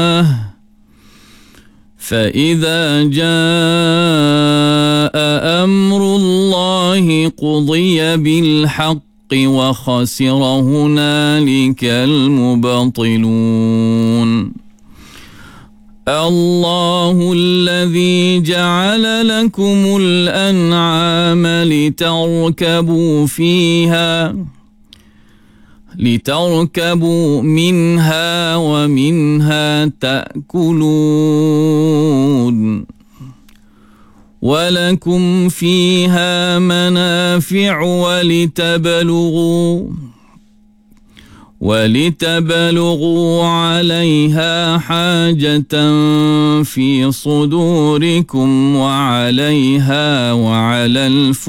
فإذا جاء أمر الله قضي بالحق وخسر هنالك المبطلون. الله الذي جعل لكم الأنعام لتركبوا منها ومنها تأكلون ولكم فيها منافع ولتبلغوا عليها حاجة في صدوركم وعليها وعلى الفلك